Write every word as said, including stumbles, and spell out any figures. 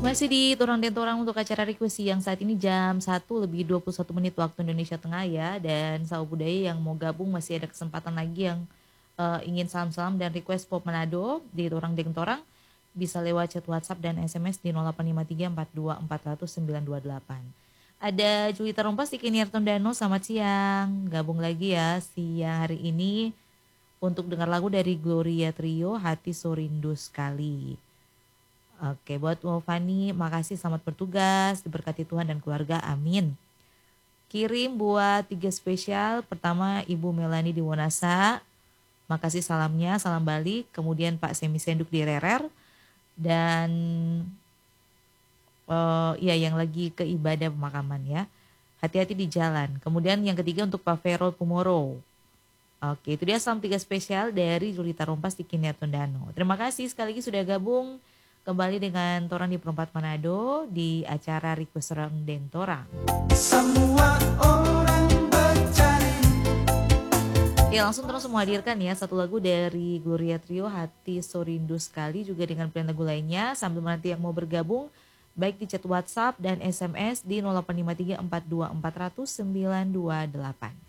Masih di Torang dan Torang untuk acara request yang saat ini jam satu lebih dua puluh satu menit waktu Indonesia Tengah ya. Dan sahabat budaya yang mau gabung masih ada kesempatan lagi yang uh, ingin salam-salam dan request pop Manado di Torang dan Torang. Bisa lewat chat WhatsApp dan S M S di nol delapan lima tiga empat dua empat nol nol sembilan dua delapan. Ada Julita Rompas di Kiniar Tondano, selamat siang. Gabung lagi ya siang hari ini untuk dengar lagu dari Gloria Trio, Hati Sorindu Sekali. Oke, buat Fani, makasih, selamat bertugas, diberkati Tuhan dan keluarga, amin. Kirim buat tiga spesial, pertama Ibu Melani di Wonasa, makasih salamnya, salam balik. Kemudian Pak Semi Senduk di Rerer, dan uh, ya yang lagi ke ibadah pemakaman ya, hati-hati di jalan. Kemudian yang ketiga untuk Pak Vero Kumoro. Oke, itu dia salam tiga spesial dari Julita Rompas di Kiniar Tondano. Terima kasih sekali lagi sudah gabung kembali dengan Torang di Perempat Manado di acara Request Torang dan Torang. Semua orang bercari. Ya, langsung terus menghadirkan ya satu lagu dari Gloria Trio, Hati Sorindu Sekali, juga dengan pilihan lagu lainnya. Sambil nanti yang mau bergabung baik di chat WhatsApp dan S M S di nol delapan lima tiga empat dua empat nol nol sembilan dua delapan.